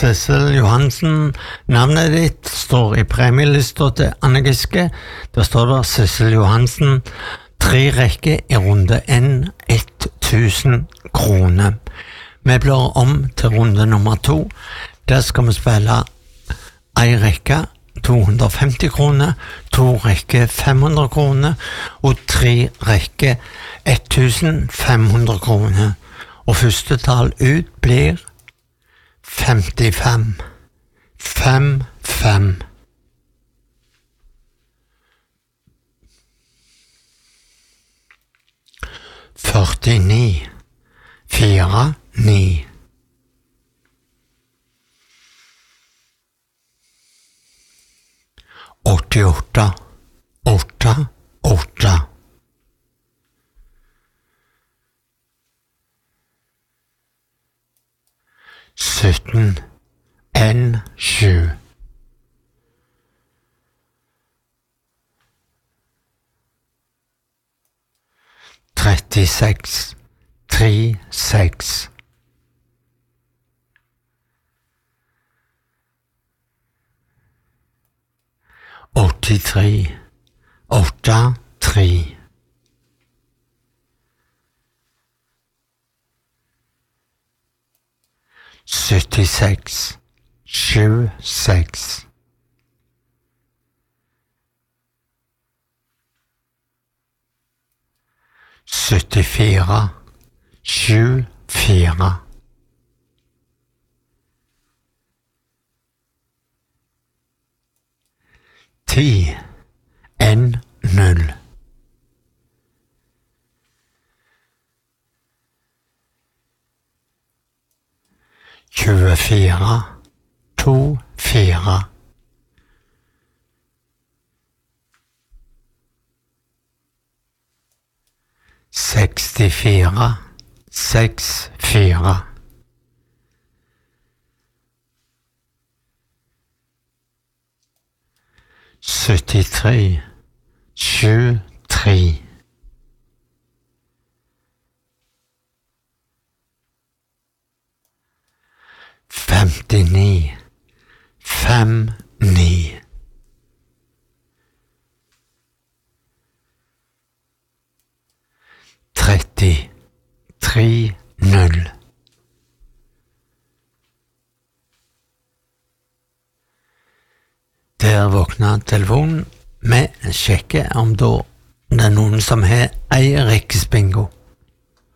Sissel Johansen. Navnet ditt står i premielista til Anne Giske. Der står det Sissel Johansen. 3 rekker i runde 1, 1000 kroner. Vi blar om til runde nummer 2. Der skal vi spille 1 rekke 250 kroner, 2 rekker 500 kroner og 3 rekker 1500 kroner. Og første tall ut blir 55. 5-5. Førtini. 4-9. 88. 8-8. 17. 1-7. 36. 3-6. 83. 8-3. 76. 7-6. 74. 7-4. 10. 1-0. 24. 2-4. 64. 6-4. 73. 7-3. 59. 5-9. 30. 3-0. Der våkner telefonen. Vi sjekker om det er noen som har ei riksbingo.